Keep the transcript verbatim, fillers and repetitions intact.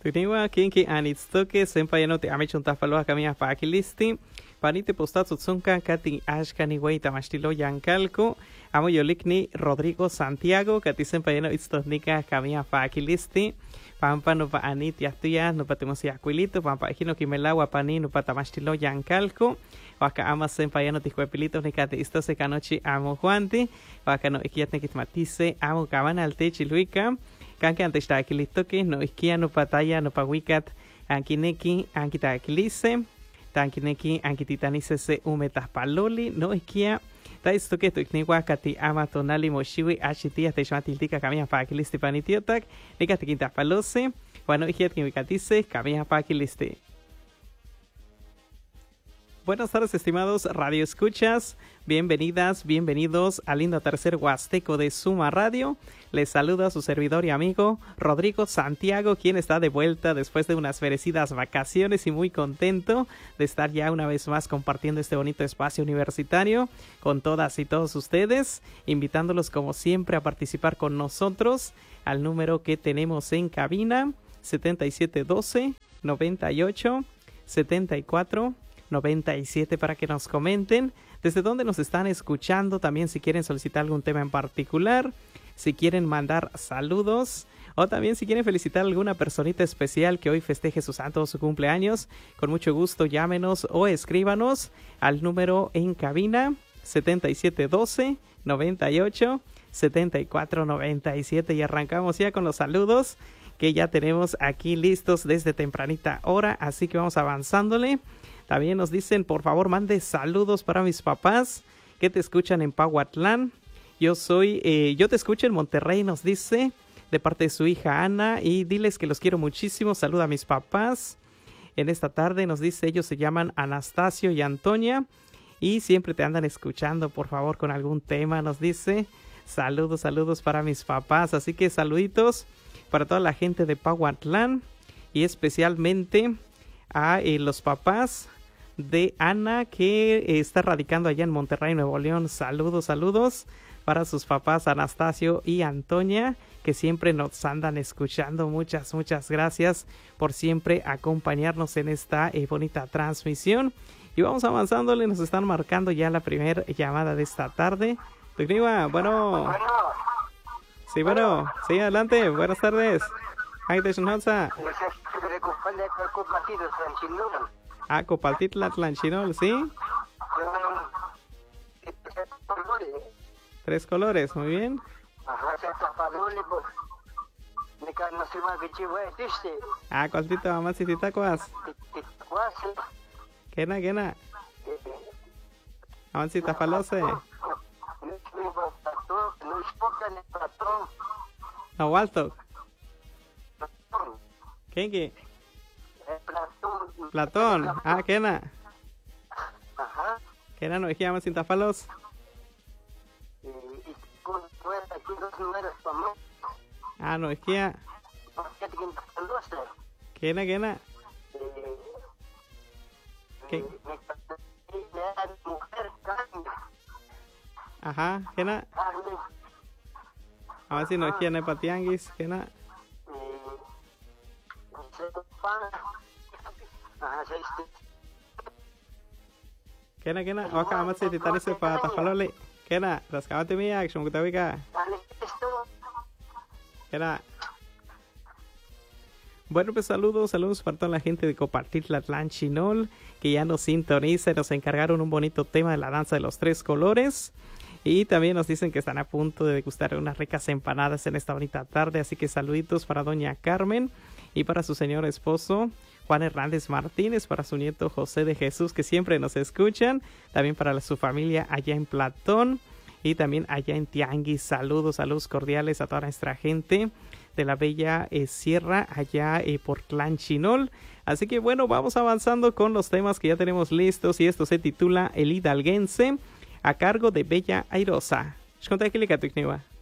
Tukniwa kinki anitstoke sempayano te amechon tafaloa kamia pakilisti. Panite postatsu tsunka kati ashkani wey tamastilo yankalko. Amo yolikni Rodrigo Santiago kati sempayano itstosnika kamia pakilisti. Pampa no pa anit yastuya no patemos yakuilito. Pampa hino kimelawa pani no patamastilo yankalko. Waka ama sempayano tiscuepilito ni kati istose kanochi amo juanti. Waka no ikiatne kitmatise amo kabana alte chiluika. Kanke antes está aquí listo que no isquia no pataya no pawikat ankineki ankitakilise tankineki ankititanice se umetas paloli no isquia ta esto que tu ikniwa kati ama tonali moshiwi ashiti hasta shmatiltika kamia pakilisti panitiotak nikati kinta palose bueno ikiat kimikatice kamia pakilisti. Buenas tardes, estimados Radio Escuchas. Bienvenidas, bienvenidos al lindo tercer huasteco de Suma Radio. Les saluda su servidor y amigo Rodrigo Santiago, quien está de vuelta después de unas merecidas vacaciones y muy contento de estar ya una vez más compartiendo este bonito espacio universitario con todas y todos ustedes, invitándolos como siempre a participar con nosotros al número que tenemos en cabina setenta y siete doce, noventa y ocho, setenta y cuatro noventa y siete para que nos comenten desde dónde nos están escuchando, también si quieren solicitar algún tema en particular, si quieren mandar saludos o también si quieren felicitar a alguna personita especial que hoy festeje su santo o su cumpleaños, con mucho gusto llámenos o escríbanos al número en cabina setenta y siete doce, noventa y ocho, setenta y cuatro noventa y siete y arrancamos ya con los saludos que ya tenemos aquí listos desde tempranita hora, así que vamos avanzándole. También nos dicen, por favor, mande saludos para mis papás que te escuchan en Pahuatlán. Yo soy, eh, yo te escucho en Monterrey, nos dice, de parte de su hija Ana. Y diles que los quiero muchísimo. Saluda a mis papás. En esta tarde nos dice, ellos se llaman Anastasio y Antonia. Y siempre te andan escuchando, por favor, con algún tema, nos dice. Saludos, saludos para mis papás. Así que saluditos para toda la gente de Pahuatlán. Y especialmente a eh, los papás de Ana, que eh, está radicando allá en Monterrey, Nuevo León. Saludos, saludos para sus papás Anastasio y Antonia, que siempre nos andan escuchando. Muchas, muchas gracias por siempre acompañarnos en esta eh, bonita transmisión. Y vamos avanzándole, nos están marcando ya la primera llamada de esta tarde. Tukniwa, bueno. Sí, bueno, sí, adelante, buenas tardes. Ah, Copaltitla Tlanchinol, ¿sí? Tres colores, muy bien. Ah, ¿cuáltito mamá si titacuas? ¿Quena, quena? Mamá si tafalose. No, alto. ¿Quién qué? Platón. Platón. Ah, ¿quena? Ajá. ¿Quena no es que llaman sin tafalos? Ah, no es que ya. ¿Quena, quena? ¿Qué? Ajá, ¿quena? A ver si no es que no es patianguis, ¿quena? Kena kena waka amat se titani se pa tafalole kena raskamate mia action kutawika kena. Bueno, pues saludos, saludos para toda la gente de Copaltitla Tlanchinol que ya nos sintoniza y nos encargaron un bonito tema de la danza de los tres colores. Y también nos dicen que están a punto de degustar unas ricas empanadas en esta bonita tarde. Así que saluditos para doña Carmen y para su señor esposo Juan Hernández Martínez, para su nieto José de Jesús, que siempre nos escuchan. También para su familia allá en Platón y también allá en Tianguis. Saludos, saludos cordiales a toda nuestra gente de la bella eh, sierra allá eh, por Tlanchinol. Así que bueno, vamos avanzando con los temas que ya tenemos listos y esto se titula El Hidalguense, a cargo de Bella Airosa. Shkonta Kilika Tukniwa.